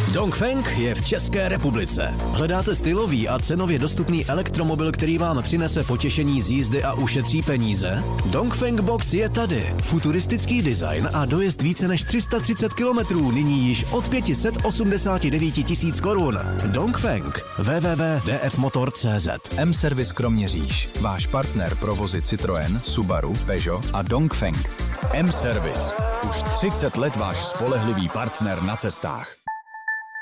Dongfeng je v České republice. Hledáte stylový a cenově dostupný elektromobil, který vám přinese potěšení z jízdy a ušetří peníze? Dongfeng Box je tady. Futuristický design a dojezd více než 330 km, nyní již od 589 000 korun. Dongfeng. www.dfmotor.cz. M-Service Kroměříž. Váš partner pro vozy Citroën, Subaru, Peugeot a Dongfeng. M-Service. Už 30 let váš spolehlivý partner na cestách.